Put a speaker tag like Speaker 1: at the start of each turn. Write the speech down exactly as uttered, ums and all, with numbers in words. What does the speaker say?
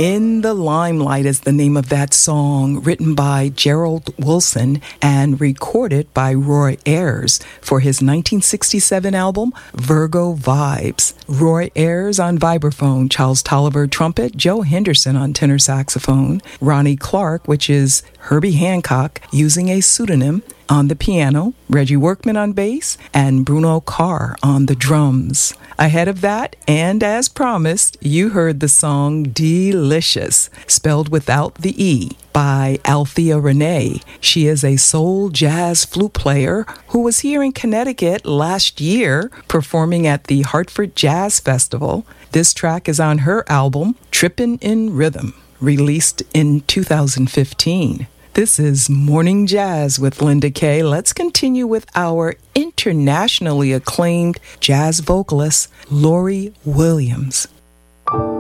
Speaker 1: In the Limelight is the name of that song, written by Gerald Wilson and recorded by Roy Ayers for his nineteen sixty-seven album, Virgo Vibes. Roy Ayers on vibraphone, Charles Tolliver trumpet, Joe Henderson on tenor saxophone, Ronnie Clark, which is Herbie Hancock, using a pseudonym, on the piano, Reggie Workman on bass, and Bruno Carr on the drums. Ahead of that, and as promised, you heard the song Delicious, spelled without the E, by Althea Renee. She is a soul jazz flute player who was here in Connecticut last year performing at the Hartford Jazz Festival. This track is on her album, Trippin' in Rhythm, released in two thousand fifteen. This is Morning Jazz with Linda Kay. Let's continue with our internationally acclaimed jazz vocalist, Lori Williams.